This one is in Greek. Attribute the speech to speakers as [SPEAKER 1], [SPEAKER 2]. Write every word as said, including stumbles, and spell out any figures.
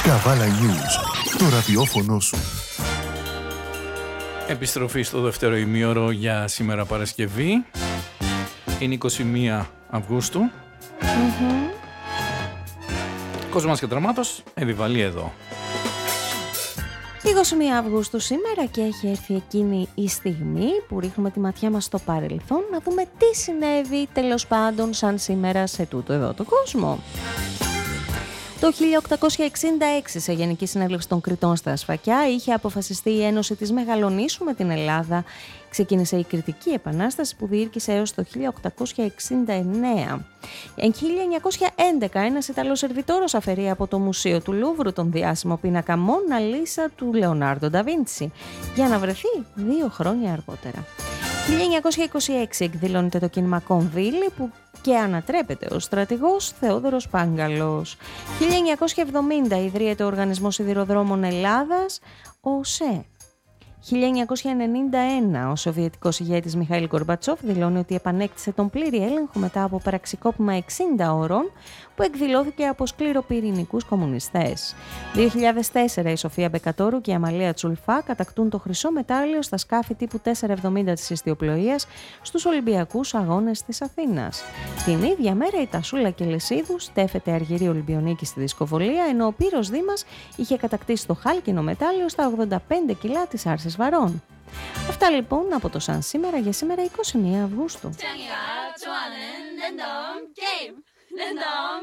[SPEAKER 1] Καβάλα News, το ραδιόφωνο σου.
[SPEAKER 2] Επιστροφή στο δεύτερο ημίωρο για σήμερα Παρασκευή. Είναι είκοσι μία Αυγούστου.
[SPEAKER 3] Mm-hmm.
[SPEAKER 2] Κόσμος και Τραμάτος, Επιβαλή εδώ.
[SPEAKER 3] είκοσι μία Αυγούστου σήμερα και έχει έρθει εκείνη η στιγμή που ρίχνουμε τη ματιά μας στο παρελθόν να δούμε τι συνέβη τέλος πάντων σαν σήμερα σε τούτο εδώ το κόσμο. Το χίλια οκτακόσια εξήντα έξι σε Γενική Συνέλευση των Κρητών στα Ασφακιά είχε αποφασιστεί η ένωση της Μεγαλονήσου με την Ελλάδα. Ξεκίνησε η Κρητική Επανάσταση που διήρκησε έως το χίλια οκτακόσια εξήντα εννέα. Εν χίλια εννιακόσια έντεκα ένας Ιταλός σερβιτόρος αφαιρεί από το Μουσείο του Λούβρου τον διάσημο πίνακα Μόνα Λίσα του Λεωνάρντο ντα Βίντσι για να βρεθεί δύο χρόνια αργότερα. χίλια εννιακόσια είκοσι έξι εκδηλώνεται το κίνημα Κονδύλι που και ανατρέπεται ο στρατηγός Θεόδωρος Πάγκαλος. χίλια εννιακόσια εβδομήντα ιδρύεται ο Οργανισμός Σιδηροδρόμων Ελλάδας, ο ΟΣΕ. χίλια εννιακόσια ενενήντα ένα ο Σοβιετικός ηγέτης Μιχαήλ Γκορμπατσόφ δηλώνει ότι επανέκτησε τον πλήρη έλεγχο μετά από πραξικόπημα εξήντα ώρων που εκδηλώθηκε από σκληροπυρηνικούς κομμουνιστές. δύο χιλιάδες τέσσερα η Σοφία Μπεκατόρου και η Αμαλία Τσουλφά κατακτούν το χρυσό μετάλλιο στα σκάφη τύπου τετρακόσια εβδομήντα της ιστιοπλοείας στους Ολυμπιακούς Αγώνες της Αθήνας. Την ίδια μέρα η Τασούλα Κελεσίδου στέφεται αργυρή Ολυμπιονίκη στη δισκοβολία, ενώ ο Πύρος Δήμας είχε κατακτήσει το χάλκινο μετάλλιο στα ογδόντα πέντε κιλά της άρσης βαρών. Αυτά λοιπόν από το σαν σήμερα για σήμερα είκοσι μία Αυγούστου.